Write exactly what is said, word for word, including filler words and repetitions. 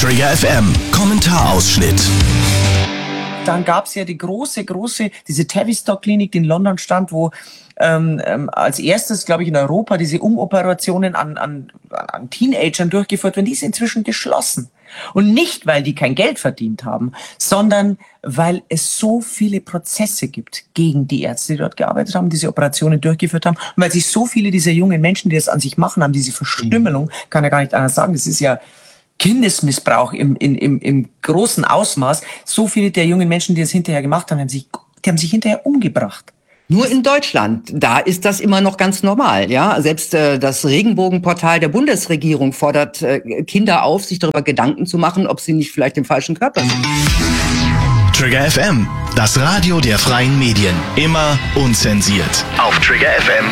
Trigger F M, Kommentarausschnitt. Dann gab es ja die große, große, diese Tavistock-Klinik, die in London stand, wo ähm, ähm, als erstes, glaube ich, in Europa diese Umoperationen an, an, an Teenagern durchgeführt werden. Die ist inzwischen geschlossen. Und nicht, weil die kein Geld verdient haben, sondern weil es so viele Prozesse gibt gegen die Ärzte, die dort gearbeitet haben, diese Operationen durchgeführt haben. Und weil sich so viele dieser jungen Menschen, die das an sich machen, haben, diese Verstümmelung, kann ja gar nicht anders sagen, das ist ja Kindesmissbrauch im, im, im, im großen Ausmaß. So viele der jungen Menschen, die das hinterher gemacht haben, haben sich, die haben sich hinterher umgebracht. Nur in Deutschland, da ist das immer noch ganz normal, ja. Selbst äh, das Regenbogenportal der Bundesregierung fordert äh, Kinder auf, sich darüber Gedanken zu machen, ob sie nicht vielleicht im falschen Körper sind. Trigger F M, das Radio der freien Medien. Immer unzensiert. Auf trigger f m